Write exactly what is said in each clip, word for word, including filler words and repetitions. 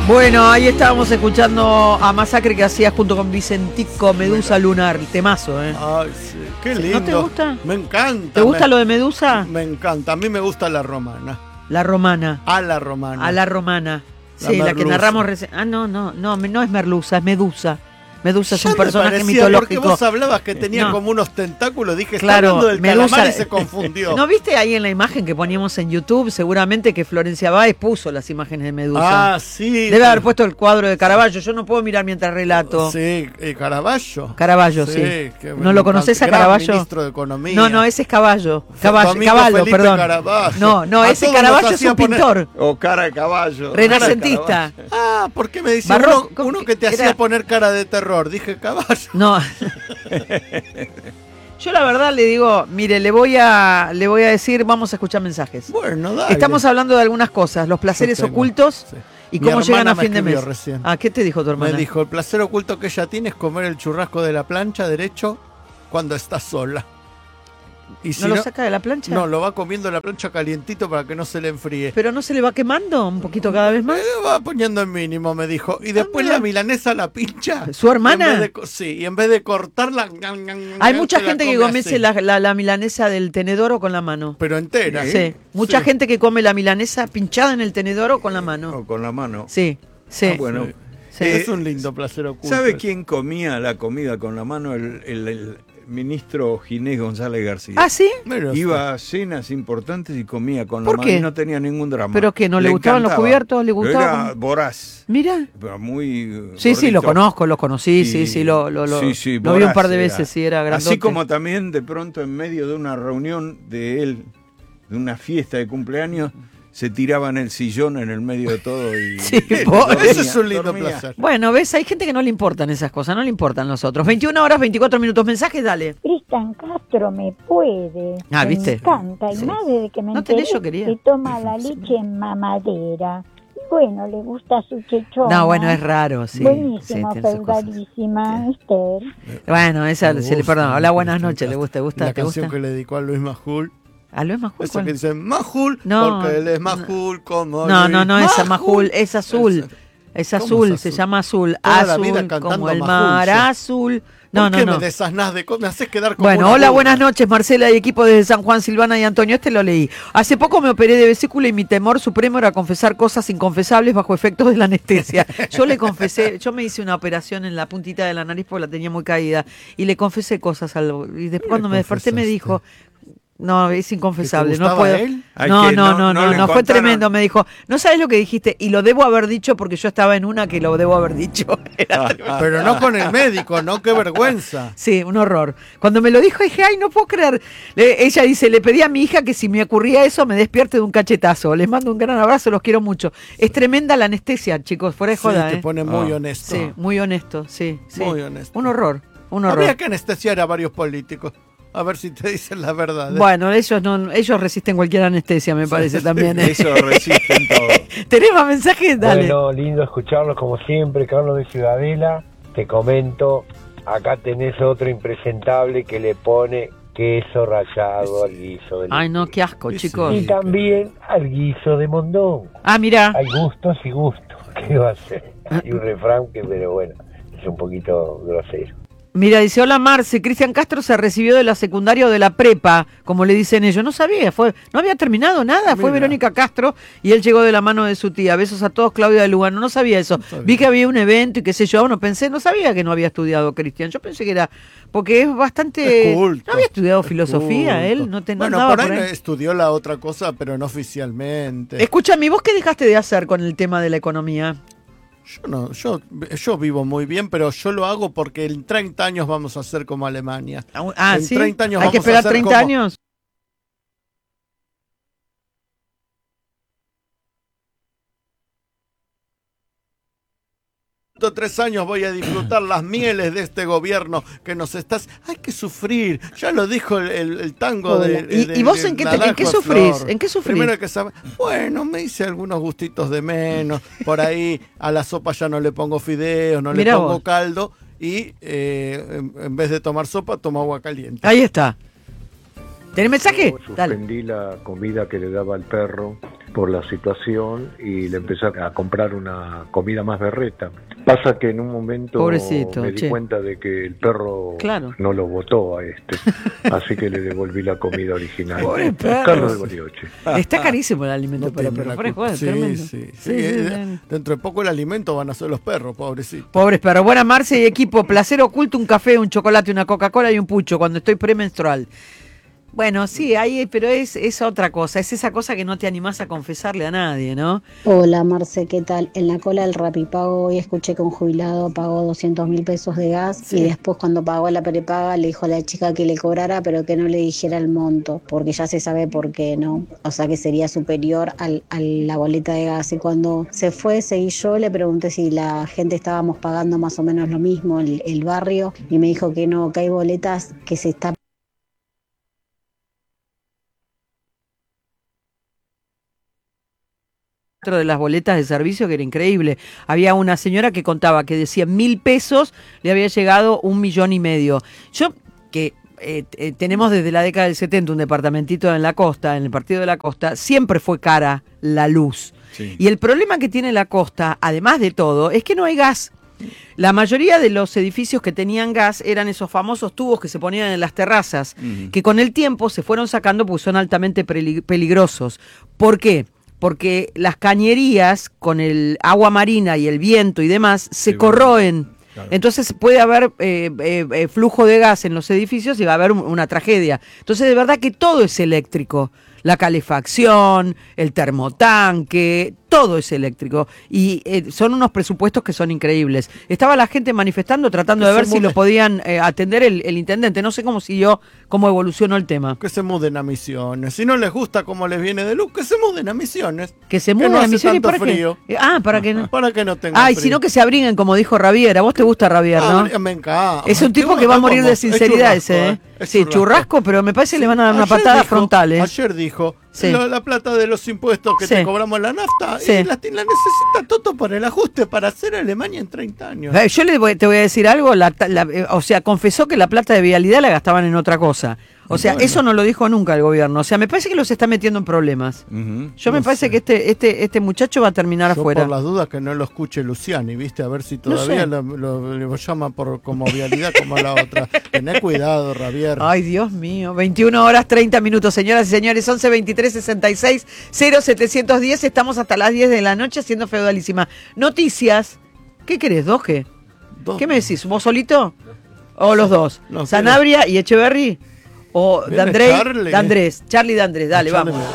Bueno, ahí estábamos escuchando a Masacre que hacía junto con Vicentico, Medusa Lunar, temazo, ¿eh? Ay, sí, qué lindo. ¿No te gusta? Me encanta. ¿Te gusta me, lo de Medusa? Me encanta, a mí me gusta la romana. La romana. A la romana. A la romana. La Sí, la que merluza. narramos recién. Ah, no, no, no, no es merluza, es Medusa. Medusa es Ya un me personaje parecía, mitológico. porque vos hablabas que tenía No. como unos tentáculos, dije, está Claro, hablando del Medusa. calamar y se confundió. ¿No viste ahí en la imagen que poníamos en YouTube? Seguramente que Florencia Báez puso las imágenes de Medusa. Ah, sí. Debe haber puesto el cuadro de Caravaggio. Yo no puedo mirar mientras relato. Sí, eh, Caravaggio. Caravaggio, sí. que ¿No lo conoces a gran Caravaggio? Ministro de Economía. No, no, ese es Caballo. Tu Caballo, amigo Caballo, Felipe perdón. Caravaggio. No, no, A ese todos Caravaggio nos es un hacía poner- pintor. O cara de caballo. Renacentista. Ah, ¿por qué me dice Barroco, uno, ¿cómo uno que que te era? hacía poner cara de terror? Dije, caballo. No. Yo la verdad le digo, mire, le voy a le voy a decir, vamos a escuchar mensajes. Bueno, dale. Estamos hablando de algunas cosas, los placeres Yo tengo, ocultos sí. y Mi cómo llegan hermana a me fin de escribió mes. recién. Ah, ¿qué te dijo tu hermana? Me dijo, el placer oculto que ella tiene es comer el churrasco de la plancha derecho cuando está sola. Y si ¿No lo saca de la plancha? No, lo va comiendo en la plancha calientito para que no se le enfríe. ¿Pero no se le va quemando un poquito cada vez más? Me lo va poniendo en mínimo, me dijo. Y después mira. la milanesa la pincha. ¿Su hermana? Y en vez de co- sí, y en vez de cortarla... Hay mucha se la gente que come come así. la, la, la milanesa del tenedor o con la mano. Pero entera. Sí, mucha Sí. gente que come la milanesa pinchada en el tenedor o con la mano. O con la mano. Sí, sí. Ah, bueno. Sí. Sí. Es un lindo placer oculto. ¿Sabe quién comía la comida con la mano? El, el- el ministro Ginés González García. ¿Ah, sí? Mira Iba a cenas importantes y comía con la ¿Por mano qué? y no tenía ningún drama. ¿Pero qué, no le gustaban los encantaba. cubiertos? ¿Le Pero gustaban? Era voraz, Mira. pero muy Sí, sí, lo gordito. conozco, lo conocí, sí, Y- sí, lo, lo, lo, sí, sí, lo vi un voraz par de era. veces, sí, era grandote. Así como también de pronto en medio de una reunión de él, de una fiesta de cumpleaños, se tiraba en el sillón en el medio de todo y Sí, y vos- dormía, Eso es un lindo dormía. placer. Bueno, ves, hay gente que no le importan esas cosas, no le importan los otros. veintiuna horas, veinticuatro minutos, mensajes, dale. Cristian Castro me puede. Ah, me ¿viste? encanta. Y Sí. más desde que me No tenés, enteré yo quería. que toma la leche en mamadera. Y bueno, le gusta su chechona. No, bueno, es raro, sí. Buenísimo, sí, tiene sus cosas. feudalísima, Esther. Bueno, esa Me se le gusta, perdona. me Hola, gusta, buenas me noches, ¿le gusta? ¿Le gusta? La ¿Te canción gusta? que le dedicó a Luis Majul. ¿A Luis Majul? Esa ¿Cuál? que dice Majul, No, porque él es Majul como No, Luis no, no, esa Majul, es azul. Es ¿Cómo azul, es se azul? llama azul. Toda la azul, vida cantando como el Majul, mar yo. azul. No, ¿Por no, qué no. me desasnás de co- me haces quedar como Bueno, una hola, burra? buenas noches, Marcela y equipo desde San Juan, Silvana y Antonio. Este lo leí. Hace poco me operé de vesícula y mi temor supremo era confesar cosas inconfesables bajo efectos de la anestesia. Yo le confesé, yo me hice una operación en la puntita de la nariz porque la tenía muy caída y le confesé cosas al y después cuando me desperté me dijo, no, es inconfesable, ¿Que te no gustaba puedo. él? Ay, No, que no, no- no, no no, le no, fue contaron. tremendo. Me dijo, no sabes lo que dijiste y lo debo haber dicho porque yo estaba en una que lo debo haber dicho. Era tremendo. Pero no con el médico, ¿no? Qué vergüenza. Sí, un horror. Cuando me lo dijo dije, ay, no puedo creer. Le- ella dice, le pedí a mi hija que si me ocurría eso me despierte de un cachetazo. Les mando un gran abrazo, los quiero mucho. Es tremenda la anestesia, chicos, fuera de Sí, joda, te ¿eh? pone muy Ah. honesto. Sí, muy honesto, sí, sí. Muy honesto. Un horror, un horror. Habría que anestesiar a varios políticos. A ver si te dicen la verdad. ¿eh? Bueno, ellos no, ellos resisten cualquier anestesia, me parece también. ¿eh? Eso resisten todo. ¿Tenés más mensajes? Dale. Bueno, lindo escucharlos como siempre, Carlos de Ciudadela. Te comento, acá tenés otro impresentable que le pone queso rallado al guiso. del- Ay, no, qué asco, Sí, sí. chicos. Y también al guiso de mondongo. Ah, mira. Hay gustos y gustos. ¿Qué va a ser? Hay un refrán que, pero bueno, es un poquito grosero. Mira, dice, hola Marce, Cristian Castro se recibió de la secundaria o de la prepa, como le dicen ellos. No sabía, fue, no había terminado nada, fue Mira. Verónica Castro y él llegó de la mano de su tía. Besos a todos, Claudia de Lugano. No sabía eso. sabía. Vi que había un evento y qué sé yo, no pensé, no sabía que no había estudiado Cristian. Yo pensé que era, porque es bastante... Es culto. No había estudiado Es filosofía, culto. él, no te no Bueno, andaba por ahí, por ahí. estudió la otra cosa, pero no oficialmente. Escúchame, ¿vos qué dejaste de hacer con el tema de la economía? Yo no, yo, yo vivo muy bien, pero yo lo hago porque en treinta años vamos a ser como Alemania. Ah, En ¿sí? treinta años Hay que vamos a esperar ser treinta como- años. Tres años voy a disfrutar las mieles de este gobierno que nos estás. Hay que sufrir. Ya lo dijo el, el- el tango de, ¿Y- de- y vos de en qué te- en Naranjo qué de sufrís? Flor. ¿En qué sufrís? Primero hay que saber. Bueno, me hice algunos gustitos de menos. Por ahí a la sopa ya no le pongo fideos, no Mirá le pongo vos. caldo. Y eh, en, en vez de tomar sopa, tomo agua caliente. Ahí está. ¿Tenés mensaje? Yo Dale. suspendí la comida que le daba al perro por la situación y le empecé a comprar una comida más berreta. Pasa que en un momento Pobrecito, me di che. cuenta de que el perro Claro. no lo botó a este, así que le devolví la comida original. Pobre perro. Carlos de Bariloche. Está carísimo el alimento No para tiene perros. la Fuera de culpa. joda, Sí, tremendo. sí, sí. Sí, Eh, sí, sí. Dentro de poco el alimento van a ser los perros, pobrecitos. Pobres perros. Buena Marce y equipo. Placer oculto, un café, un chocolate, una Coca-Cola y un pucho cuando estoy premenstrual. Bueno, sí, ahí, pero es, es otra cosa. Es esa cosa que no te animás a confesarle a nadie, ¿no? Hola Marce, ¿qué tal? En la cola del Rapipago hoy escuché que un jubilado pagó doscientos mil pesos de gas Sí. y después cuando pagó la prepaga le dijo a la chica que le cobrara pero que no le dijera el monto, porque ya se sabe por qué, ¿no? O sea que sería superior al, a la boleta de gas. Y cuando se fue, seguí yo, le pregunté si la gente estábamos pagando más o menos lo mismo, el, el barrio, y me dijo que no, que hay boletas que se está Dentro de las boletas de servicio, que era increíble. Había una señora que contaba que de cien mil pesos le había llegado un millón y medio. Yo, que eh, eh, tenemos desde la década del setenta un departamentito en la costa, en el partido de la costa, siempre fue cara la luz. Sí. Y el problema que tiene la costa, además de todo, es que no hay gas. La mayoría de los edificios que tenían gas eran esos famosos tubos que se ponían en las terrazas, Ujú. que con el tiempo se fueron sacando porque son altamente peli- peligrosos. ¿Por qué? Porque las cañerías con el agua marina y el viento y demás se Sí, corroen. claro. Entonces puede haber eh, eh, eh, flujo de gas en los edificios y va a haber un- una tragedia. Entonces de verdad que todo es eléctrico. La calefacción, el termotanque, todo es eléctrico. Y eh, son unos presupuestos que son increíbles. Estaba la gente manifestando, tratando de Que ver se si mude. lo podían eh, atender el, el intendente. No sé cómo siguió, cómo evolucionó el tema. Que se muden a Misiones. Si no les gusta cómo les viene de luz, que se muden a Misiones. Que se Que muden no a hace Misiones tanto para que- frío. eh, ah, para que no. Para que no tengan Ay, frío. sino que se abriguen, como dijo Ravier. A vos te gusta Ravier, ¿no? Ah, me encanta. Es un Qué tipo bueno, que va a es morir de como- es sinceridad churrasco, ese, ¿eh? Es Sí, churrasco, pero me parece que le van a dar una Ayer patada dijo- frontal, ¿eh? Ayer dijo, Sí. la, la plata de los impuestos que Sí. te cobramos la nafta, Sí. y la, la necesita Toto para el ajuste, para hacer Alemania en treinta años. Eh, Yo le voy- te voy a decir algo, la ta- la- eh, o sea, confesó que la plata de vialidad la gastaban en otra cosa. O sea, Bueno. eso no lo dijo nunca el gobierno. O sea, me parece que los está metiendo en problemas. Ujú. Yo me No parece sé. que este, este, este muchacho va a terminar Yo afuera. por las dudas que no lo escuche Luciani, ¿viste? A ver si todavía sé. lo, lo- lo llama por como vialidad como la otra. Tené cuidado, Ravier. Ay, Dios mío. veintiuna horas treinta minutos, señoras y señores. once veintitrés sesenta y seis cero setecientos diez. Estamos hasta las diez de la noche haciendo Feudalísima. Noticias. ¿Qué querés, Doge? Dos- ¿Qué me decís? ¿Vos solito? ¿O los dos? No, ¿Sanabria y Echeverry? ¿O Viene D'Andrés? Charlie. D'Andrés. Charlie D'Andrés. Dale, Charlie vamos.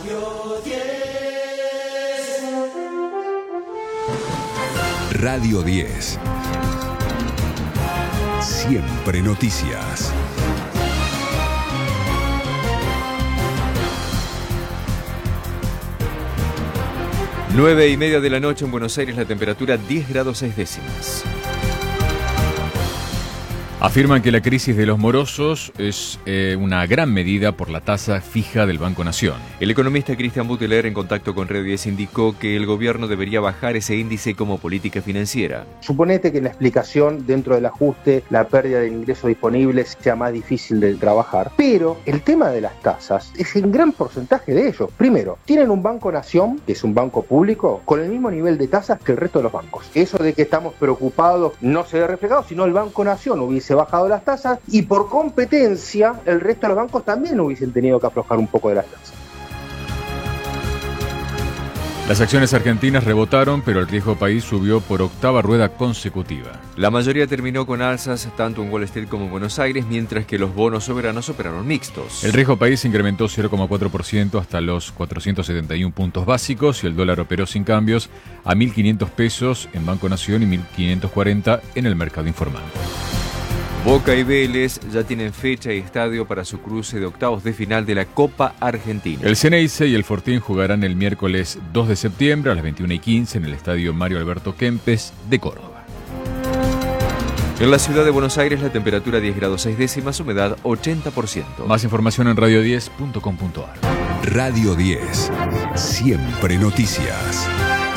Radio diez. Siempre noticias. Nueve y media de la noche en Buenos Aires, la temperatura diez grados seis décimas. Afirman que la crisis de los morosos es eh, una gran medida por la tasa fija del Banco Nación. El economista Cristian Buteler, en contacto con Radio diez, indicó que el gobierno debería bajar ese índice como política financiera. Suponete que la explicación dentro del ajuste, la pérdida del ingreso disponible sea más difícil de trabajar, pero el tema de las tasas es en gran porcentaje de ellos. Primero, tienen un Banco Nación, que es un banco público, con el mismo nivel de tasas que el resto de los bancos. Eso de que estamos preocupados no se ve reflejado, sino el Banco Nación hubiese bajado las tasas y por competencia el resto de los bancos también hubiesen tenido que aflojar un poco de las tasas. Las acciones argentinas rebotaron, pero el riesgo país subió por octava rueda consecutiva. La mayoría terminó con alzas tanto en Wall Street como en Buenos Aires, mientras que los bonos soberanos operaron mixtos. El riesgo país incrementó cero coma cuatro por ciento hasta los cuatrocientos setenta y uno puntos básicos y el dólar operó sin cambios a mil quinientos pesos en Banco Nación y mil quinientos cuarenta en el mercado informal. Boca y Vélez ya tienen fecha y estadio para su cruce de octavos de final de la Copa Argentina. El Ceneice y el Fortín jugarán el miércoles dos de septiembre a las veintiuna y quince en el estadio Mario Alberto Kempes de Córdoba. En la ciudad de Buenos Aires la temperatura diez grados seis décimas, humedad ochenta por ciento. Más información en radio diez punto com punto ar. Radio diez. Siempre noticias.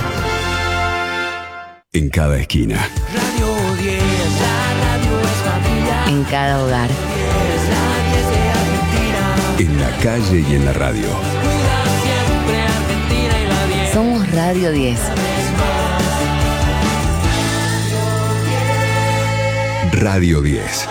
En cada esquina. Radio diez, la radio es familia. En cada hogar. Es la diez de Argentina. En la calle y en la radio. Cuida siempre Argentina Radio diez. Radio diez.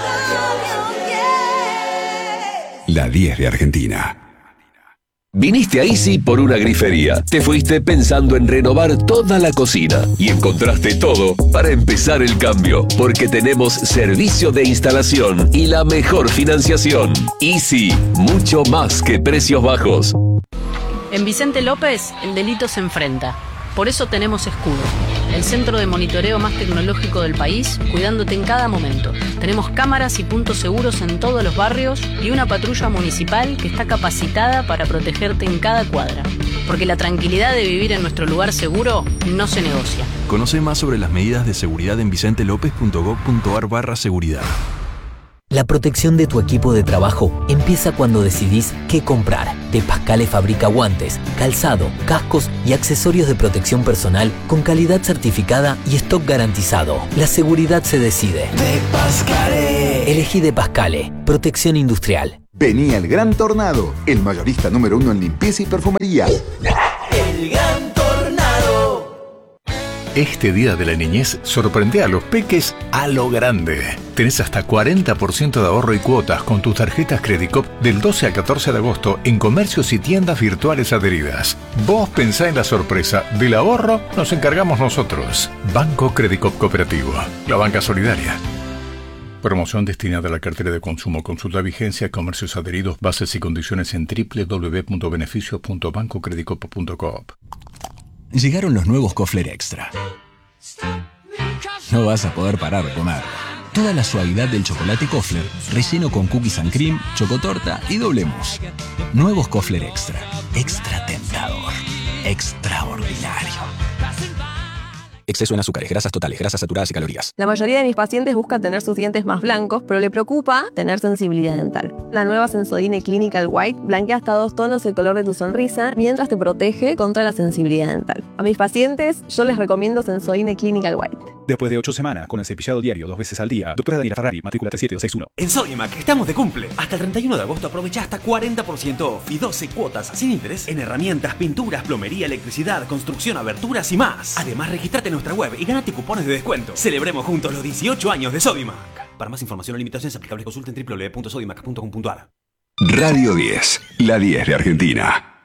La diez de Argentina. Viniste a Easy por una grifería. Te fuiste pensando en renovar toda la cocina y encontraste todo para empezar el cambio, porque tenemos servicio de instalación y la mejor financiación. Easy, mucho más que precios bajos. En Vicente López, el delito se enfrenta. Por eso tenemos Escudo, el centro de monitoreo más tecnológico del país, cuidándote en cada momento. Tenemos cámaras y puntos seguros en todos los barrios y una patrulla municipal que está capacitada para protegerte en cada cuadra. Porque la tranquilidad de vivir en nuestro lugar seguro no se negocia. Conoce más sobre las medidas de seguridad en vicentelopez.gov.ar barra seguridad. La protección de tu equipo de trabajo empieza cuando decidís qué comprar. De Pascale fabrica guantes, calzado, cascos y accesorios de protección personal con calidad certificada y stock garantizado. La seguridad se decide. De Pascale. Elegí De Pascale. Protección industrial. Venía el Gran Tornado, el mayorista número uno en limpieza y perfumería. El Gran Tornado. Este Día de la Niñez sorprende a los peques a lo grande. Tenés hasta cuarenta por ciento de ahorro y cuotas con tus tarjetas Credicop del doce al catorce de agosto en comercios y tiendas virtuales adheridas. Vos pensá en la sorpresa. Del ahorro nos encargamos nosotros. Banco Credicop Cooperativo. La banca solidaria. Promoción destinada a la cartera de consumo. Consulta vigencia, comercios adheridos, bases y condiciones en doble u doble u doble u punto beneficios punto banco credicop punto coop. Llegaron los nuevos Kofler Extra. No vas a poder parar de comer. Toda la suavidad del chocolate Kofler, relleno con cookies and cream, chocotorta y doble mousse. Nuevos Kofler Extra. Extra tentador. Extraordinario. Exceso en azúcares, grasas totales, grasas saturadas y calorías. La mayoría de mis pacientes buscan tener sus dientes más blancos, pero le preocupa tener sensibilidad dental. La nueva Sensodyne Clinical White blanquea hasta dos tonos el color de tu sonrisa, mientras te protege contra la sensibilidad dental. A mis pacientes, yo les recomiendo Sensodyne Clinical White. Después de ocho semanas, con el cepillado diario dos veces al día, doctora Daniela Ferrari, matrícula tres siete dos seis uno. En Sodimac estamos de cumple. Hasta el treinta y uno de agosto aprovecha hasta cuarenta por ciento off y doce cuotas sin interés en herramientas, pinturas, plomería, electricidad, construcción, aberturas y más. Además, registrate en nuestra web y ganate cupones de descuento. Celebremos juntos los dieciocho años de Sodimac. Para más información o limitaciones aplicables, consulten doble u doble u doble u punto sodimac punto com punto a r. Radio diez, la diez de Argentina.